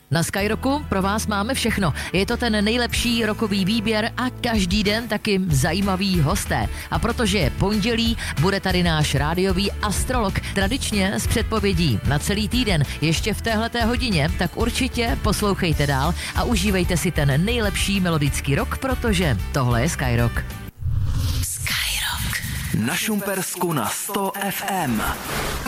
Na Skyrocku pro vás máme všechno. Je to ten nejlepší rokový výběr a každý den taky zajímavý hosté. A protože je pondělí, bude tady náš rádiový astrolog. Tradičně s předpovědí na celý týden ještě v téhleté hodině, tak určitě poslouchejte dál a užívejte si ten nejlepší melodický rock, protože tohle je Skyrock. Na Šumpersku na 100 FM.